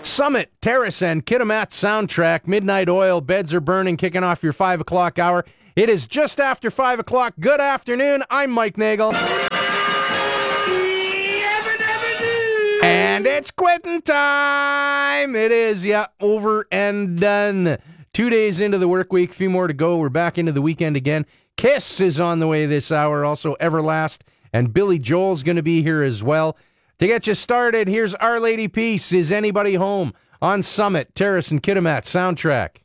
Summit, Terrace, and Kitimat soundtrack. Midnight Oil, Beds Are Burning, kicking off your 5 o'clock hour. It is just after 5 o'clock. Good afternoon. I'm Mike Nagel. And it's quitting time. It is, over and done. 2 days into the work week, a few more to go. We're back into the weekend again. Kiss is on the way this hour. Also, Everlast and Billy Joel's going to be here as well. To get you started, here's Our Lady Peace, Is Anybody Home? On Summit, Terrace, and Kitimat soundtrack.